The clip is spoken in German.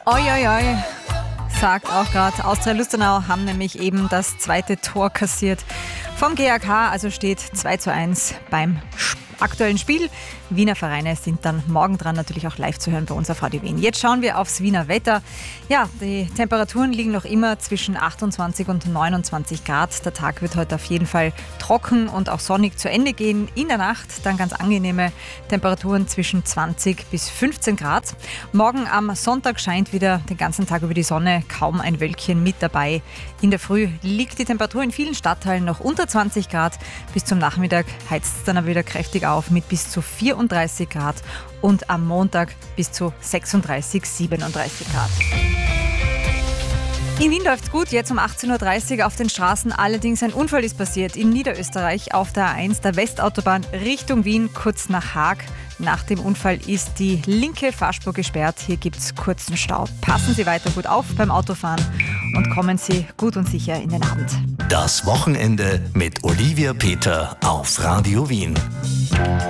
Oi, oi, oi, sagt auch gerade Austria Lustenau, haben nämlich eben das zweite Tor kassiert vom GAK, also steht 2:1 beim aktuellen Spiel. Wiener Vereine sind dann morgen dran, natürlich auch live zu hören bei uns auf Radio Wien. Jetzt schauen wir aufs Wiener Wetter. Ja, die Temperaturen liegen noch immer zwischen 28 und 29 Grad. Der Tag wird heute auf jeden Fall trocken und auch sonnig zu Ende gehen. In der Nacht dann ganz angenehme Temperaturen zwischen 20 bis 15 Grad. Morgen am Sonntag scheint wieder den ganzen Tag über die Sonne, kaum ein Wölkchen mit dabei. In der Früh liegt die Temperatur in vielen Stadtteilen noch unter 20 Grad. Bis zum Nachmittag heizt es dann aber wieder kräftig auf mit bis zu 34 Grad und am Montag bis zu 36, 37 Grad. In Wien läuft's gut, jetzt um 18:30 Uhr auf den Straßen. Allerdings ein Unfall ist passiert in Niederösterreich auf der A1, der Westautobahn Richtung Wien, kurz nach Haag. Nach dem Unfall ist die linke Fahrspur gesperrt. Hier gibt's kurzen Stau. Passen Sie weiter gut auf beim Autofahren und kommen Sie gut und sicher in den Abend. Das Wochenende mit Olivia Peter auf Radio Wien.